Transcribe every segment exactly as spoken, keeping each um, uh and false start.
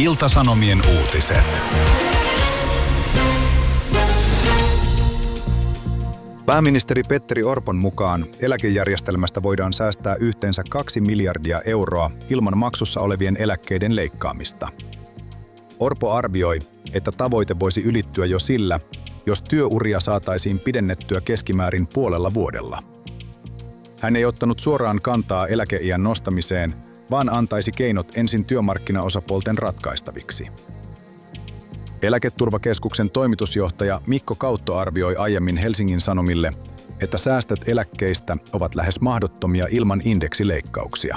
Ilta-Sanomien uutiset. Pääministeri Petteri Orpon mukaan eläkejärjestelmästä voidaan säästää yhteensä kaksi miljardia euroa ilman maksussa olevien eläkkeiden leikkaamista. Orpo arvioi, että tavoite voisi ylittyä jo sillä, jos työuria saataisiin pidennettyä keskimäärin puolella vuodella. Hän ei ottanut suoraan kantaa eläkeiän nostamiseen, vaan antaisi keinot ensin työmarkkinaosapuolten ratkaistaviksi. Eläketurvakeskuksen toimitusjohtaja Mikko Kautto arvioi aiemmin Helsingin Sanomille, että säästöt eläkkeistä ovat lähes mahdottomia ilman indeksileikkauksia.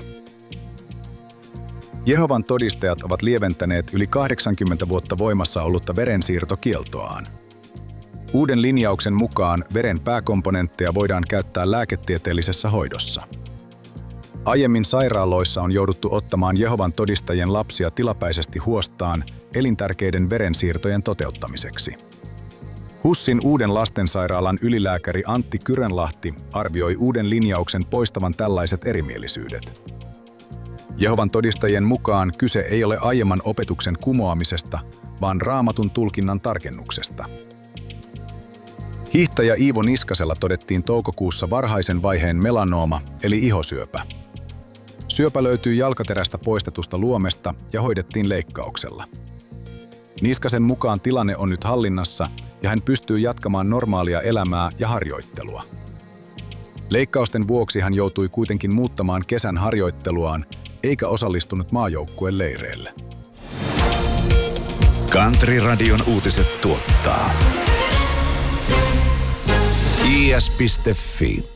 Jehovan todistajat ovat lieventäneet yli kahdeksankymmentä vuotta voimassa ollutta verensiirtokieltoaan. Uuden linjauksen mukaan veren pääkomponentteja voidaan käyttää lääketieteellisessä hoidossa. Aiemmin sairaaloissa on jouduttu ottamaan Jehovan todistajien lapsia tilapäisesti huostaan elintärkeiden verensiirtojen toteuttamiseksi. HUSin uuden lastensairaalan ylilääkäri Antti Kyrönlahti arvioi uuden linjauksen poistavan tällaiset erimielisyydet. Jehovan todistajien mukaan kyse ei ole aiemman opetuksen kumoamisesta, vaan Raamatun tulkinnan tarkennuksesta. Hiihtäjä Iivo Niskasella todettiin toukokuussa varhaisen vaiheen melanooma eli ihosyöpä. Syöpä löytyi jalkaterästä poistetusta luomesta ja hoidettiin leikkauksella. Niskasen mukaan tilanne on nyt hallinnassa ja hän pystyy jatkamaan normaalia elämää ja harjoittelua. Leikkausten vuoksi hän joutui kuitenkin muuttamaan kesän harjoitteluaan eikä osallistunut maajoukkueen leireille. Country Radion uutiset tuottaa i s piste f i.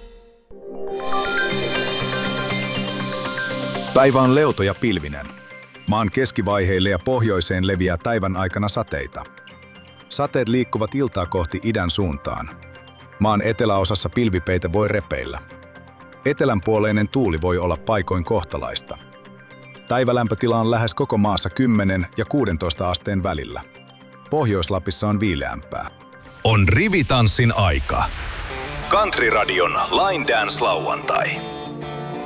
Päivä on leuto ja pilvinen. Maan keskivaiheille ja pohjoiseen leviää päivän aikana sateita. Sateet liikkuvat iltaa kohti idän suuntaan. Maan eteläosassa pilvipeite voi repeillä. Etelänpuoleinen tuuli voi olla paikoin kohtalaista. Päivälämpötila on lähes koko maassa kymmenen ja kuusitoista asteen välillä. Pohjois-Lapissa on viileämpää. On rivitanssin aika. Country Radion Line Dance lauantai.